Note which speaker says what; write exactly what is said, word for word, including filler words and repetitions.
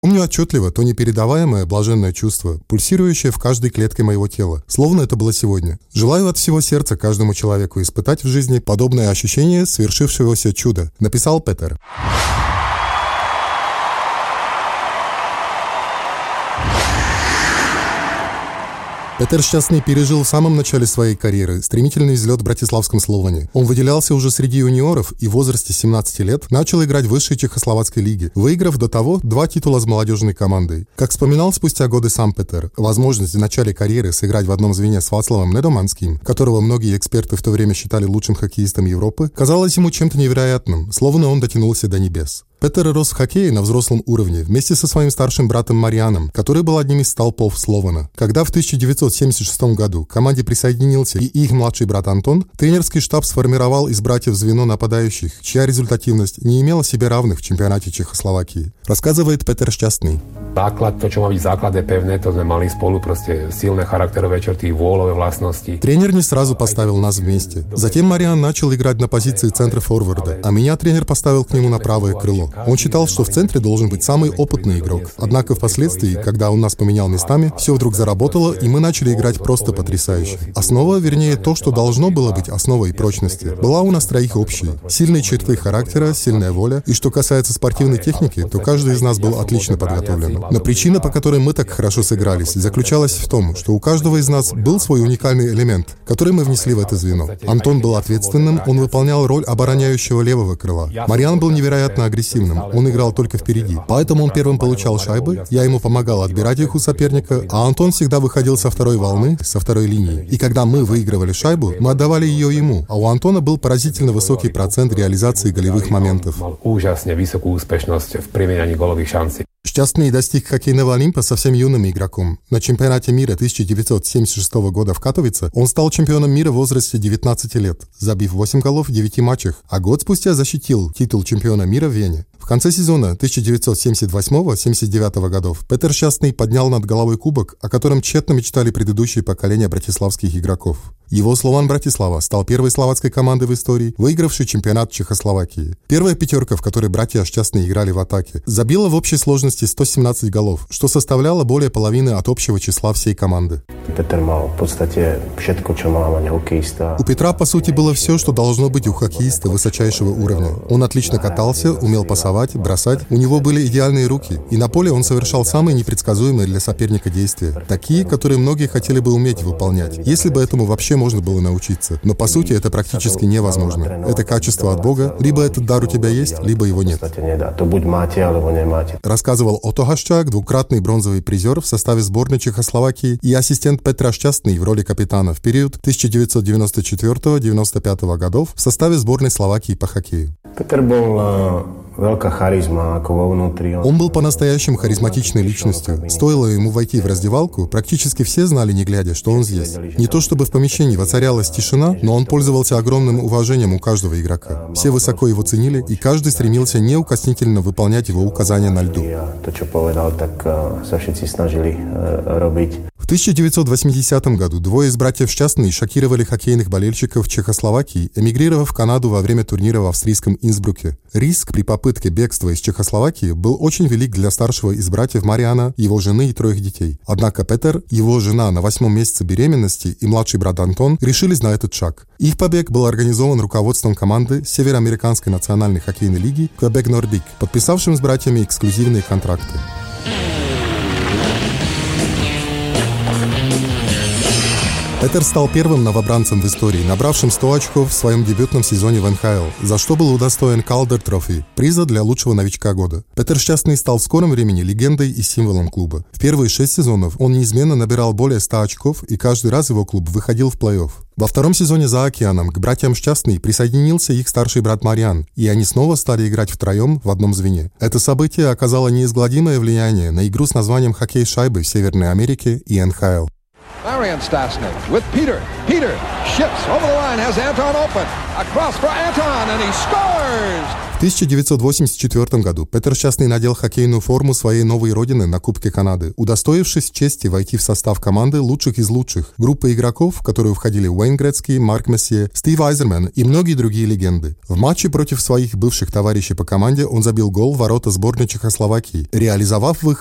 Speaker 1: Помню отчетливо то непередаваемое блаженное чувство, пульсирующее в каждой клетке моего тела, словно это было сегодня. Желаю от всего сердца каждому человеку испытать в жизни подобное ощущение свершившегося чуда, написал Петер. Петер Щастный пережил в самом начале своей карьеры стремительный взлет в братиславском Словане. Он выделялся уже среди юниоров и в возрасте семнадцати лет начал играть в высшей чехословацкой лиге, выиграв до того два титула с молодежной командой. Как вспоминал спустя годы сам Петер, возможность в начале карьеры сыграть в одном звене с Вацлавом Недоманским, которого многие эксперты в то время считали лучшим хоккеистом Европы, казалось ему чем-то невероятным, словно он дотянулся до небес. Петер рос в хоккее на взрослом уровне вместе со своим старшим братом Марианом, который был одним из столпов Слована. Когда в тысяча девятьсот семьдесят шестом году к команде присоединился и их младший брат Антон, тренерский штаб сформировал из братьев звено нападающих, чья результативность не имела себе равных в чемпионате Чехословакии, рассказывает Петер Щастный.
Speaker 2: Základ, to, čo má byť základ je pevné, to sme mali spolu proste silné charakterové črty, vôľové vlastnosti.
Speaker 1: Тренер не сразу поставил нас вместе. Затем Мариан начал играть на позиции центра форварда, а меня тренер поставил к нему на правое крыло. Он считал, что в центре должен быть самый опытный игрок. Однако впоследствии, когда он нас поменял местами, все вдруг заработало, и мы начали играть просто потрясающе. Основа, вернее, то, что должно было быть основой прочности, была у нас троих общей. Сильные черты характера, сильная воля, и что касается спортивной техники, то каждый из нас был отлично подготовлен. Но причина, по которой мы так хорошо сыгрались, заключалась в том, что у каждого из нас был свой уникальный элемент, который мы внесли в это звено. Антон был ответственным, он выполнял роль обороняющего левого крыла. Мариан был невероятно агрессивным, он играл только впереди. Поэтому он первым получал шайбы, я ему помогал отбирать их у соперника, а Антон всегда выходил со второй волны, со второй линии. И когда мы выигрывали шайбу, мы отдавали ее ему, а у Антона был поразительно высокий процент реализации голевых моментов. Щастный достиг хоккейного Олимпа совсем юным игроком. На чемпионате мира тысяча девятьсот семьдесят шестого года в Катовице он стал чемпионом мира в возрасте девятнадцати лет, забив восемь голов в девяти матчах, а год спустя защитил титул чемпиона мира в Вене. В конце сезона тысяча девятьсот семьдесят восьмого — семьдесят девятого годов Петер Щастный поднял над головой кубок, о котором тщетно мечтали предыдущие поколения братиславских игроков. Его Слован Братислава стал первой словацкой командой в истории, выигравшей чемпионат Чехословакии. Первая пятерка, в которой братья Щастные играли в атаке, забила в общей сложности сто семнадцать голов, что составляло более половины от общего числа всей команды. У Петра, по сути, было все, что должно быть у хоккеиста высочайшего уровня. Он отлично катался, умел пасовать, бросать, у него были идеальные руки, и на поле он совершал самые непредсказуемые для соперника действия, такие, которые многие хотели бы уметь выполнять, если бы этому вообще можно было научиться. Но по сути это практически невозможно. Это качество от Бога, либо этот дар у тебя есть, либо его нет. Рассказывал Отто Хашчак, двукратный бронзовый призер в составе сборной Чехословакии и ассистент Петра Щастный в роли капитана в период тысяча девятьсот девяносто четвёртого — девяносто пятого годов в составе сборной Словакии по хоккею.
Speaker 3: Петер был
Speaker 1: Он был по-настоящему харизматичной личностью. Стоило ему войти в раздевалку, практически все знали, не глядя, что он здесь. Не то чтобы в помещении воцарялась тишина, но он пользовался огромным уважением у каждого игрока. Все высоко его ценили, и каждый стремился неукоснительно выполнять его указания на льду. В тысяча девятьсот восьмидесятом году двое из братьев Щастные шокировали хоккейных болельщиков Чехословакии, эмигрировав в Канаду во время турнира в австрийском Инсбруке. Риск при попытке бегства из Чехословакии был очень велик для старшего из братьев Мариана, его жены и троих детей. Однако Петер, его жена на восьмом месяце беременности и младший брат Антон решились на этот шаг. Их побег был организован руководством команды Североамериканской национальной хоккейной лиги Quebec Nordic, подписавшим с братьями эксклюзивные контракты. Петер стал первым новобранцем в истории, набравшим сто очков в своем дебютном сезоне в эн ха эл, за что был удостоен Calder Trophy, приза для лучшего новичка года. Петер Щастный стал в скором времени легендой и символом клуба. В первые шесть сезонов он неизменно набирал более ста очков, и каждый раз его клуб выходил в плей-офф. Во втором сезоне за океаном к братьям Щастный присоединился их старший брат Мариан, и они снова стали играть втроем в одном звене. Это событие оказало неизгладимое влияние на игру с названием «Хоккей шайбы» в Северной Америке и эн ха эл.
Speaker 4: Marian Stastny with Peter. Peter shifts over the line, has Anton open. Across for Anton, and he scores!
Speaker 1: В В тысяча девятьсот восемьдесят четвёртом году Петер Щастный надел хоккейную форму своей новой родины на Кубке Канады, удостоившись чести войти в состав команды лучших из лучших. Группа игроков, в которую входили Уэйн Грецкий, Марк Месье, Стив Айзермен и многие другие легенды. В матче против своих бывших товарищей по команде он забил гол в ворота сборной Чехословакии, реализовав в их